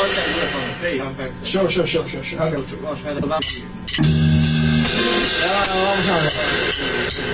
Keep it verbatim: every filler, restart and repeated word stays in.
Sure, sure, sure, sure, sure. Okay. We'll try the left. Yeah, I'm trying to.